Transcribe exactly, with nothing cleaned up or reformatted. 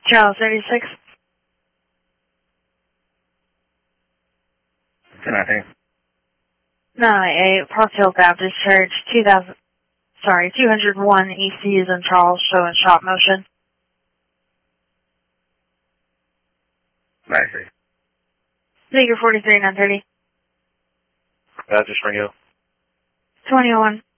Charles thirty-six. ten nineteen. nine eight, Park Hill Baptist Church, two thousand, sorry, two oh one E C is in Charles, showing shop motion. ninety-three. Figure forty-three, nine thirty. Uh, just ring you. twenty oh one.